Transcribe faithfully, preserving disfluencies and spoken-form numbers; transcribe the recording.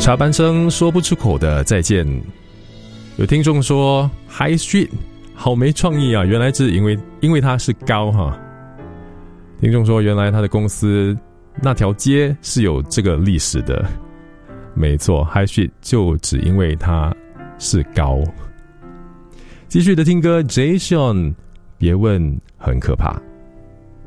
插班生说不出口的再见。有听众说 High Street 好没创意啊，原来是因为因为它是高哈。听众说原来他的公司那条街是有这个历史的，没错 High Street 就只因为它是高。继续的听歌 Jason 别问很可怕。